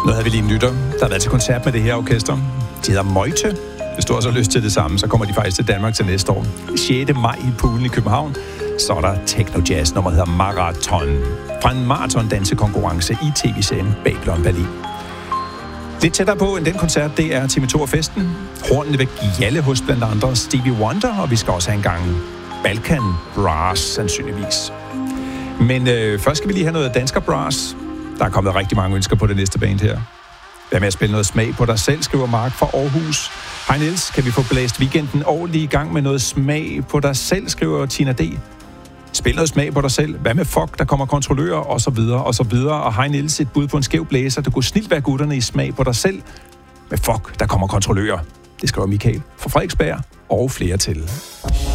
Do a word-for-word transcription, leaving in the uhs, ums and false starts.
Nu havde vi lige en lytter, der har været til koncert med det her orkester. De hedder Møjte. Hvis du også har lyst til det samme, så kommer de faktisk til Danmark til næste år. sjette maj i Poolen i København. Så er der techno-jazz, nummer hedder Marathon. Fra en marathon-dansekonkurrence i tv-serien Babylon Berlin. Lidt tættere på end den koncert, det er T V to-festen. Hornene vil gjalde hos blandt andre Stevie Wonder, og vi skal også have en gang Balkan Brass, sandsynligvis. Men øh, først skal vi lige have noget dansker brass. Der er kommet rigtig mange ønsker på det næste band her. Hvad med at spille noget smag på dig selv, skriver Mark fra Aarhus. Hej Niels, kan vi få blæst weekenden ordentligt i gang med noget smag på dig selv, skriver Tina D. Spil noget smag på dig selv. Hvad med fuck, der kommer kontrollører, og så videre, og så videre. Og hej Niels, et bud på en skæv blæser. Du kunne snilt være gutterne i smag på dig selv. Med fuck, der kommer kontrollører. Det skriver Michael fra Frederiksberg og flere til.